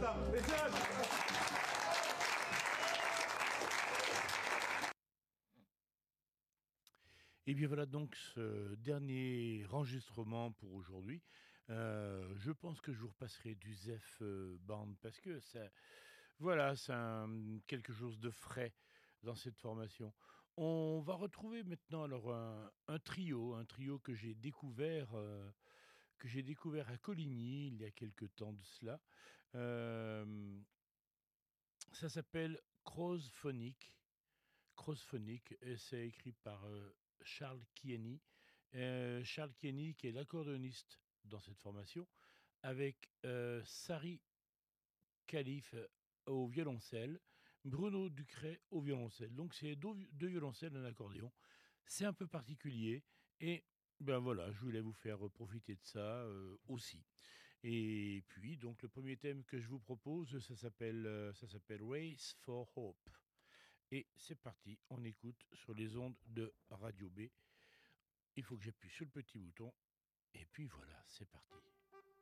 ça. Les jeunes. Et bien voilà donc ce dernier enregistrement pour aujourd'hui. Je pense que je vous repasserai du Zef Band parce que ça, voilà, c'est quelque chose de frais dans cette formation. On va retrouver maintenant alors un trio que j'ai découvert à Coligny il y a quelque temps de cela. Euh, Ça s'appelle Crosphonic. Crosphonic, et c'est écrit par Charles Kieny. Charles Kieny qui est l'accordéoniste dans cette formation, avec Sari Khalif au violoncelle, Bruno Ducret au violoncelle. Donc c'est deux violoncelles et un accordéon. C'est un peu particulier et ben voilà, je voulais vous faire profiter de ça aussi. Et puis donc le premier thème que je vous propose, ça s'appelle Race for Hope. Et c'est parti, on écoute sur les ondes de Radio B. Il faut que j'appuie sur le petit bouton. Et puis voilà, c'est parti.